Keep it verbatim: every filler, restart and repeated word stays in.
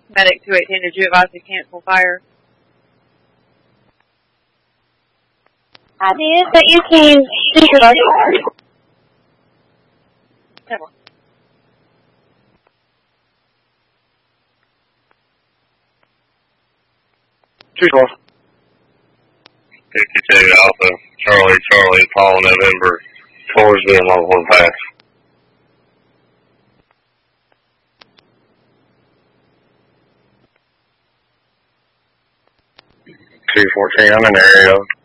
Medic two eighteen, did you advise to cancel fire? I did, but you can disregard it. two twelve. fifty-two Alpha, Charlie, Charlie, Paul, November, Torsby, and Longhorn Pass. two fourteen, I'm in the area.